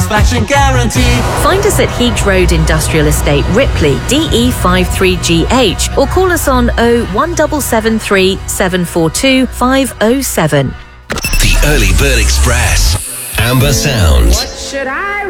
satisfaction guarantee. Find us at Heath Road Industrial Estate, Ripley, DE53GH, or call us on 01773 742 507. The Early Bird Express. Amber Sounds. What should I